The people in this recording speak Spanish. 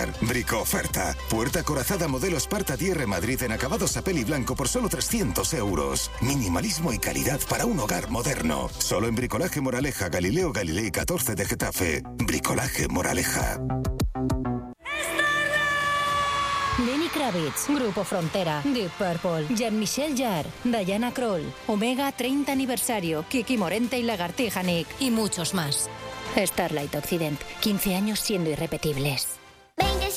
Bricomark. Brico-oferta. Puerta acorazada modelo Sparta DR Madrid en acabado sapel y blanco por solo 300 euros. Minimalismo y calidad para un hogar moderno. Solo en Bricolaje Moraleja, Galileo Galilei 14 de Getafe. Bricolaje Moraleja. Lenny Kravitz, Grupo Frontera, Deep Purple, Jean-Michel Jarre, Diana Krall, Omega 30 aniversario, Kiki Morente y Lagartija Nick y muchos más. Starlight Occident, 15 años siendo irrepetibles.